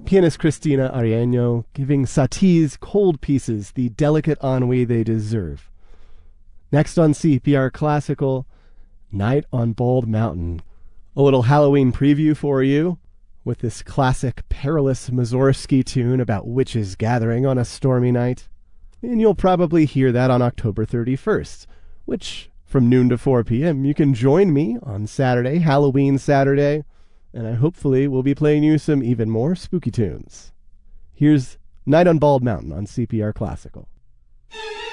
pianist Cristina Arieno giving Satie's cold pieces the delicate ennui they deserve. Next on CPR Classical, Night on Bald Mountain. A little Halloween preview for you with this classic Perilous Mussorgsky tune about witches gathering on a stormy night. And you'll probably hear that on October 31st, which, from noon to 4 p.m., you can join me on Saturday, Halloween Saturday, and I hopefully will be playing you some even more spooky tunes. Here's Night on Bald Mountain on CPR Classical.